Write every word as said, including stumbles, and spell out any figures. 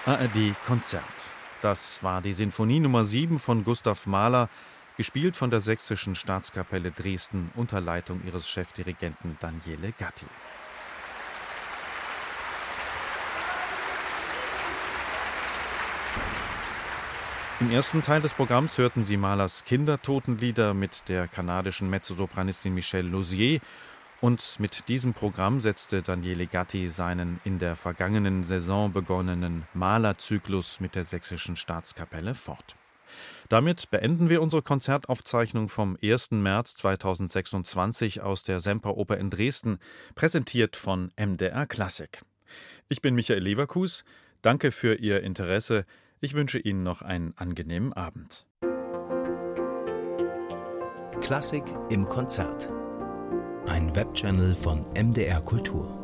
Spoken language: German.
A R D-Konzert. Das war die Sinfonie Nummer sieben von Gustav Mahler, gespielt von der Sächsischen Staatskapelle Dresden unter Leitung ihres Chefdirigenten Daniele Gatti. Im ersten Teil des Programms hörten Sie Mahlers Kindertotenlieder mit der kanadischen Mezzosopranistin Michelle Lausier. Und mit diesem Programm setzte Daniele Gatti seinen in der vergangenen Saison begonnenen Mahler-Zyklus mit der Sächsischen Staatskapelle fort. Damit beenden wir unsere Konzertaufzeichnung vom ersten März zweitausendsechsundzwanzig aus der Semperoper in Dresden, präsentiert von M D R Klassik. Ich bin Michael Leverkus. Danke für Ihr Interesse. Ich wünsche Ihnen noch einen angenehmen Abend. Klassik im Konzert. Ein Webchannel von M D R Kultur.